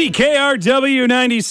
CKRW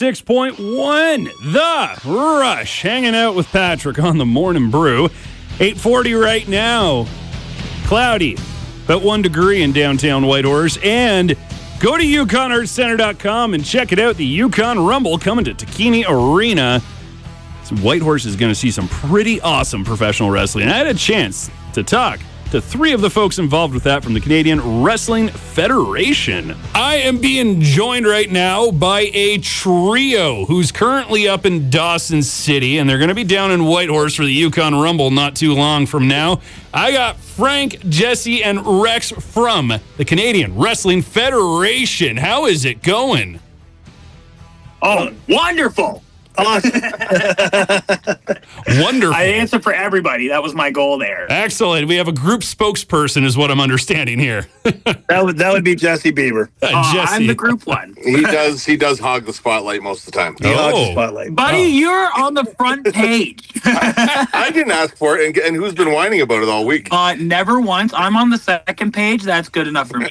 96.1, The Rush, hanging out with Patrick on the Morning Brew. 8:40 right now. Cloudy, about 1 degree in downtown Whitehorse. And go to UconArtsCenter.com and check it out. The Yukon Rumble coming to Takini Arena. So Whitehorse is going to see some pretty awesome professional wrestling. I had a chance to talk to 3 of the folks involved with that from the Canadian Wrestling Federation. I am being joined right now by a trio who's currently up in Dawson City, and they're going to be down in Whitehorse for the Yukon Rumble not too long from now. I got Frank, Jesse, and Rex from the Canadian Wrestling Federation. How is it going? Oh, wonderful. Awesome. Wonderful. I answer for everybody. That was my goal there. Excellent. We have a group spokesperson is what I'm understanding here. That would be Jesse Bieber. Jesse. I'm the group one. He does hog the spotlight most of the time. He hogs the spotlight. Buddy, you're on the front page. I didn't ask for it, and who's been whining about it all week? Never once. I'm on the second page. That's good enough for me.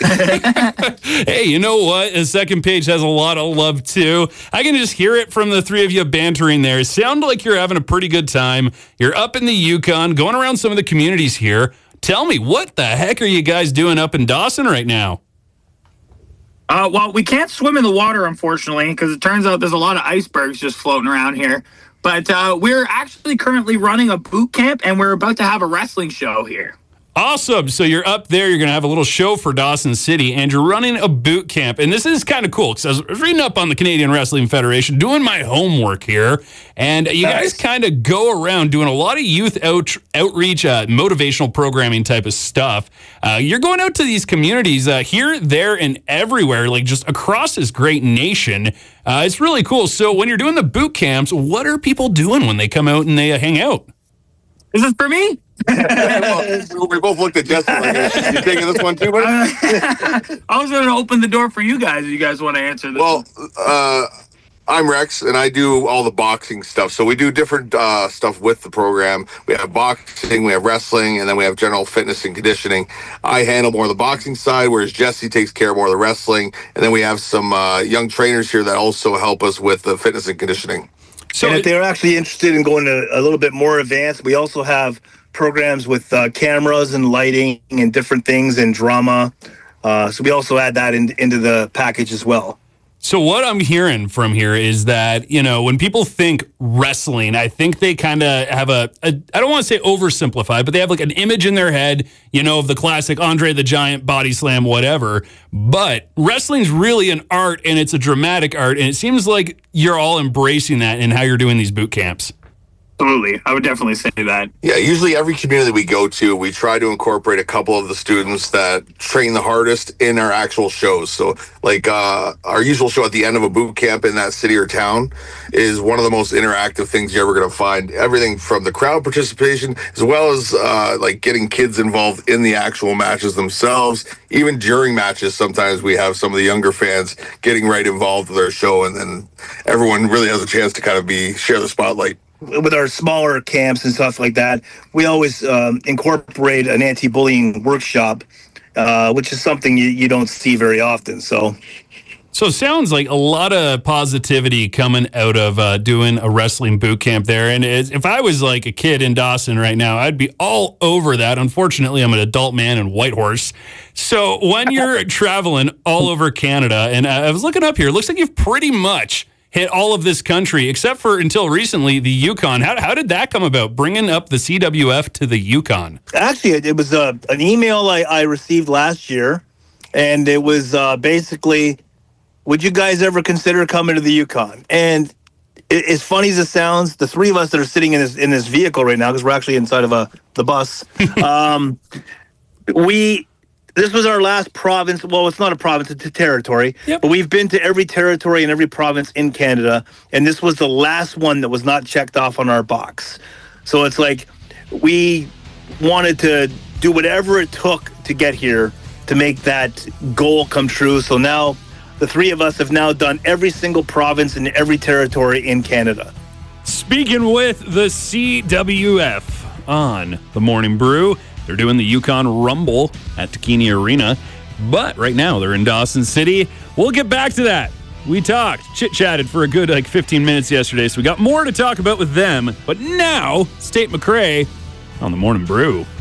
Hey, you know what? The second page has a lot of love, too. I can just hear it from the 3 of you bantering there. It sounded like you're having a pretty good time. You're up in the Yukon, going around some of the communities here. Tell me, what the heck are you guys doing up in Dawson right now? Well, we can't swim in the water, unfortunately, because it turns out there's a lot of icebergs just floating around here. But we're actually currently running a boot camp, and we're about to have a wrestling show here. Awesome. So you're up there. You're going to have a little show for Dawson City, and you're running a boot camp. And this is kind of cool because I was reading up on the Canadian Wrestling Federation, doing my homework here. And you guys kind of go around doing a lot of youth outreach, motivational programming type of stuff. You're going out to these communities here, there, and everywhere, like just across this great nation. It's really cool. So when you're doing the boot camps, what are people doing when they come out and they hang out? Is this for me? Well, we both looked at Jesse like, you taking this one too, buddy? I was going to open the door for you guys if you guys want to answer this. Well, I'm Rex, and I do all the boxing stuff. So we do different stuff with the program. We have boxing, we have wrestling, and then we have general fitness and conditioning. I handle more of the boxing side, whereas Jesse takes care of more of the wrestling. And then we have some young trainers here that also help us with the fitness and conditioning. So and if they're actually interested in going to a little bit more advanced, we also have programs with cameras and lighting and different things and drama. So we also add that into the package as well. So what I'm hearing from here is that, you know, when people think wrestling, I think they kind of have I don't want to say oversimplified, but they have like an image in their head, you know, of the classic Andre the Giant, body slam, whatever. But wrestling's really an art, and it's a dramatic art. And it seems like you're all embracing that in how you're doing these boot camps. Absolutely. I would definitely say that. Yeah, usually every community we go to, we try to incorporate a couple of the students that train the hardest in our actual shows. So like our usual show at the end of a boot camp in that city or town is one of the most interactive things you're ever going to find. Everything from the crowd participation as well as like getting kids involved in the actual matches themselves. Even during matches, sometimes we have some of the younger fans getting right involved with our show, and then everyone really has a chance to kind of share the spotlight. With our smaller camps and stuff like that, we always incorporate an anti-bullying workshop, which is something you don't see very often. So it sounds like a lot of positivity coming out of doing a wrestling boot camp there. And if I was like a kid in Dawson right now, I'd be all over that. Unfortunately, I'm an adult man in Whitehorse. So when you're traveling all over Canada, and I was looking up here, it looks like you've pretty much hit all of this country, except for until recently, the Yukon. How did that come about, bringing up the CWF to the Yukon? Actually, it was an email I received last year, and it was basically, would you guys ever consider coming to the Yukon? And as funny as it sounds, the 3 of us that are sitting in this vehicle right now, because we're actually inside of the bus, this was our last province. Well, it's not a province, it's a territory. Yep. But we've been to every territory and every province in Canada, and this was the last one that was not checked off on our box. So it's like we wanted to do whatever it took to get here to make that goal come true. So now the 3 of us have now done every single province and every territory in Canada. Speaking with the CWF on the Morning Brew, they're doing the Yukon Rumble at Takini Arena, but right now they're in Dawson City. We'll get back to that We talked, chit-chatted for a good 15 minutes yesterday, so we got more to talk about with them. But now, it's Tate McRae on the Morning Brew.